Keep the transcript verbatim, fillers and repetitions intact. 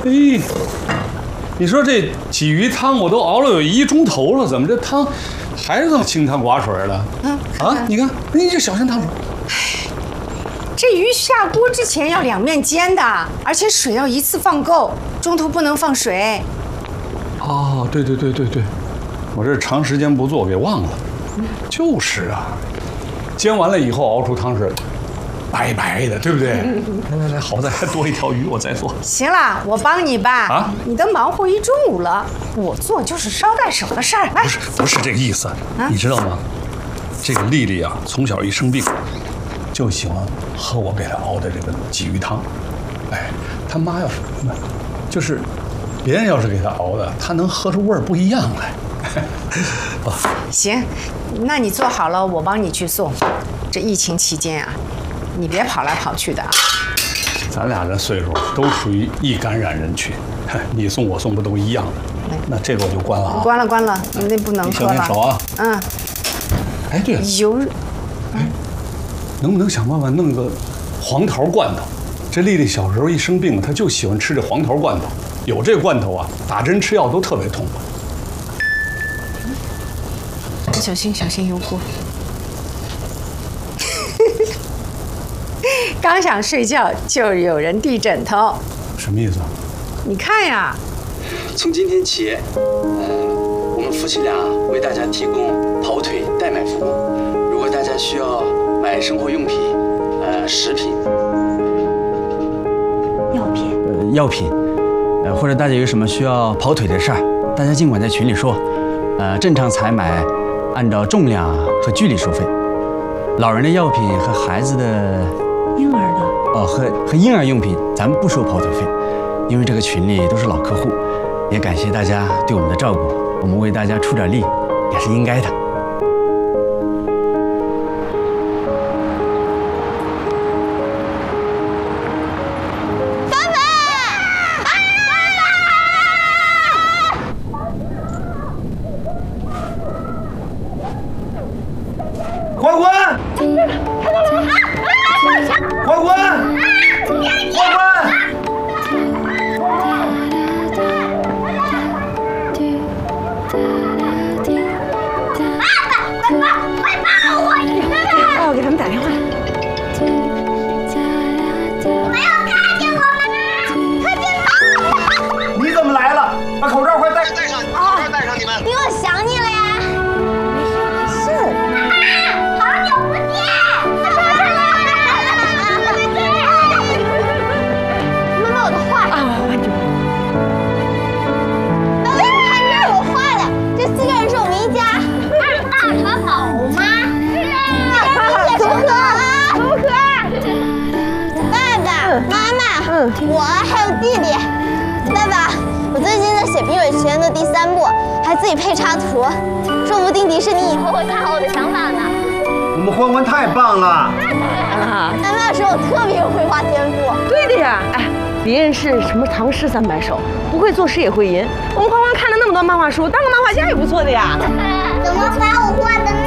嘿，你说这鲫鱼汤我都熬了有一钟头了，怎么这汤还是这么清汤寡水的？ 嗯啊，你看，你这小心烫手。 这鱼下锅之前要两面煎的，而且水要一次放够，中途不能放水。 哦，对对对对对，我这长时间不做给忘了。就是啊，煎完了以后熬出汤是白白的，对不对？来来来，好在还多一条鱼，我再做。 行了，我帮你吧。 啊， 你都忙活一中午了，我做就是捎带手的事儿。 不是不是这个意思， 啊、 你知道吗？这个丽丽啊，从小一生病，就喜欢喝我给她熬的这个鲫鱼汤。哎，她妈要是就是别人要是给她熬的，她能喝出味儿不一样来。 哦、行，那你做好了，我帮你去送。这疫情期间啊，你别跑来跑去的啊。 咱俩这岁数都属于易感染人群，你送我送不都一样的？那这个我就关了啊。 关了关了，那不能喝了。 小心手啊。 嗯。 哎，对了， 有， 哎，能不能想办法弄个黄桃罐头？这丽丽小时候一生病，她就喜欢吃这黄桃罐头。有这罐头啊，打针吃药都特别痛快。 小心小心油锅。刚想睡觉，就有人递枕头。 什么意思啊？ 你看呀。 从今天起，呃，我们夫妻俩为大家提供跑腿代买服务。如果大家需要买生活用品、呃食品、 药品、 呃药品，呃或者大家有什么需要跑腿的事儿，大家尽管在群里说。呃，正常采买按照重量和距离收费。老人的药品和孩子的、 婴儿的哦和和婴儿用品，咱们不收跑腿费，因为这个群里都是老客户。也感谢大家对我们的照顾，我们为大家出点力也是应该的。 关关，关关，关关。 我给他们打电话。 没有看见我们呢，看见了。 你怎么来了？把口罩快戴戴上，口罩戴上，你们。 因为我想你了呀。 没事没事。 啊，好久不见。妈妈，我的画。 啊，完整。 妈妈，你看这儿有画的，这四个人是我们一家。二大传宝吗？可不可啊？可不可？爸爸妈妈，嗯，我还有弟弟。爸爸，我最近在写《冰雪奇缘》的第三部，还自己配插图，说不定迪士尼以后会看好我的想法呢。 我们欢欢太棒了！ 啊， 妈妈说我特别有绘画天赋。 对的呀，哎，别人是什么唐诗三百首，不会作诗也会吟。我们欢欢看了那么多漫画书，当个漫画家也不错的呀。 怎么把我画的